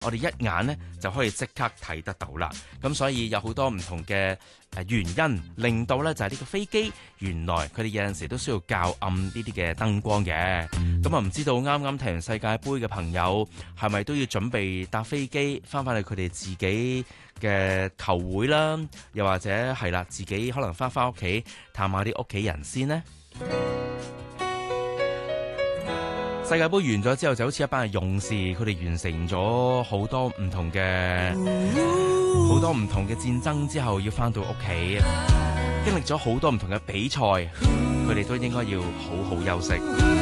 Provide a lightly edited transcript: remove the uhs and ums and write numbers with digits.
我哋一眼呢就可以即刻睇得到啦。咁所以有好多唔同嘅原因，令到呢就係呢個飛機原來佢哋有陣時都需要較暗呢啲嘅燈光嘅。咁啊唔知道啱啱睇完世界盃嘅朋友係咪都要準備搭飛機翻返去佢哋自己嘅球會啦？又或者係啦，自己可能翻屋企探下啲屋企人先呢？世界盃完咗之後就好似一班嘅勇士，佢哋完成咗好多唔同嘅戰爭之後，要翻到屋企，經歷咗好多唔同嘅比賽，佢哋都應該要好好休息。